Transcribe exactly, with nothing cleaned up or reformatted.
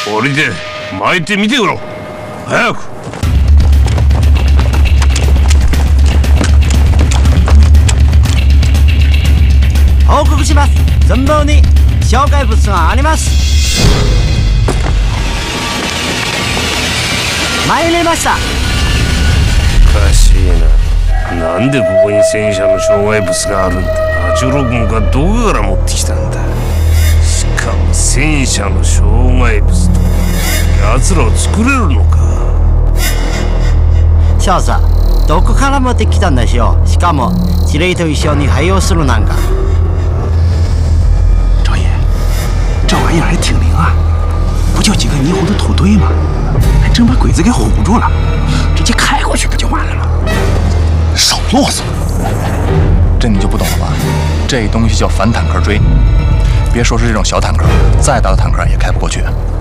降りて参ってみてくろ。早く。 報告します。前方に障害物があります。参りました。 おかしいな。なんでここに戦車の障害物があるんだ。八郎君がどこから持ってきたんだ。しかも戦車の障害物と奴らを作れるのか。 少佐、どこから持ってきたんでしょう。しかも司令と一緒に配用するなんか。 赵爷，这玩意儿还挺灵啊，不就几个泥糊的土堆吗？还真把鬼子给唬住了，直接开过去不就完了吗？ 少啰嗦，这你就不懂了吧？这东西叫反坦克锥，别说是这种小坦克，再大的坦克也开不过去。